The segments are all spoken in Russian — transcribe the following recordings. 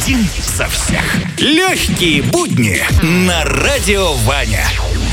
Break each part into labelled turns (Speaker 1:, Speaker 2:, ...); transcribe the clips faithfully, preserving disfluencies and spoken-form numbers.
Speaker 1: один за всех. Легкие будни на Радио Ваня.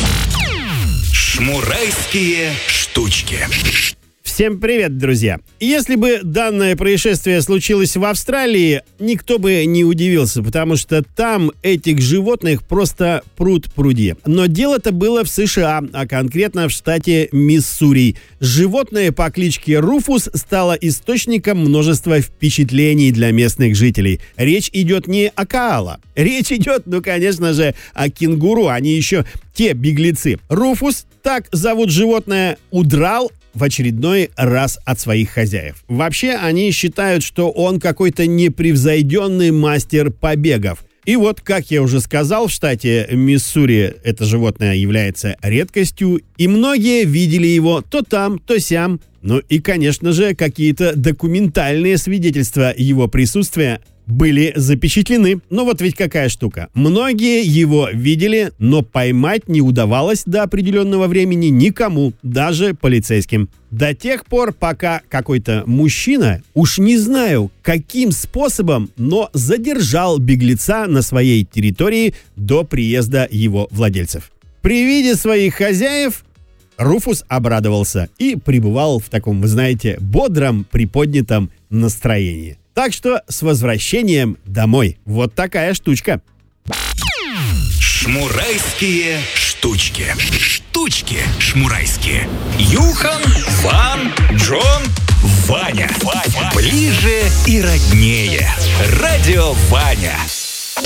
Speaker 1: Шмурайские штучки.
Speaker 2: Всем привет, друзья! Если бы данное происшествие случилось в Австралии, никто бы не удивился, потому что там этих животных просто пруд-пруди. Но дело-то было в США, а конкретно в штате Миссури. Животное по кличке Руфус стало источником множества впечатлений для местных жителей. Речь идет не о коала. Речь идет, ну, конечно же, о кенгуру. Они еще те беглецы. Руфус, так зовут животное, удрал в очередной раз от своих хозяев. Вообще, они считают, что он какой-то непревзойденный мастер побегов. И вот, как я уже сказал, в штате Миссури это животное является редкостью, и многие видели его то там, то сям. Ну и, конечно же, какие-то документальные свидетельства его присутствия были запечатлены. Но вот ведь какая штука. Многие его видели, но поймать не удавалось до определенного времени никому, даже полицейским. До тех пор, пока какой-то мужчина, уж не знаю каким способом, но задержал беглеца на своей территории до приезда его владельцев. При виде своих хозяев Руфус обрадовался и пребывал в таком, вы знаете, бодром, приподнятом настроении. Так что с возвращением домой. Вот такая штучка.
Speaker 1: Шмурайские штучки. Штучки шмурайские. Юхан, Ван, Джон, Ваня. Ваня. Ближе и роднее. Радио Ваня.